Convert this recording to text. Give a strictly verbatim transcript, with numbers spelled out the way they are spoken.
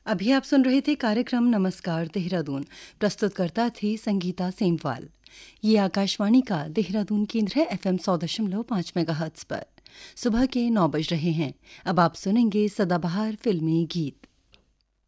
अभी आप सुन रहे थे कार्यक्रम नमस्कार देहरादून। प्रस्तुतकर्ता थी संगीता सेमवाल। ये आकाशवाणी का देहरादून केंद्र है एफएम सौ दशमलव पाँच मेगाहर्ट्ज पर। सुबह के नौ बज रहे हैं। अब आप सुनेंगे सदाबहार फिल्मी गीत।